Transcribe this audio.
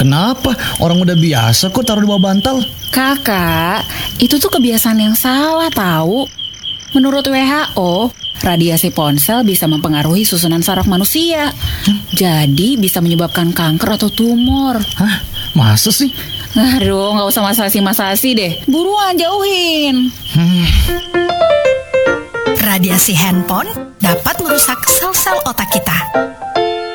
Kenapa? Orang udah biasa kok taruh di bawah bantal. Kakak, itu tuh kebiasaan yang salah tahu. Menurut WHO, radiasi ponsel bisa mempengaruhi susunan saraf manusia. Jadi bisa menyebabkan kanker atau tumor. Hah? Masa sih? Aduh, nggak usah masasi-masasi deh. Buruan jauhin. Radiasi handphone dapat merusak sel-sel otak kita.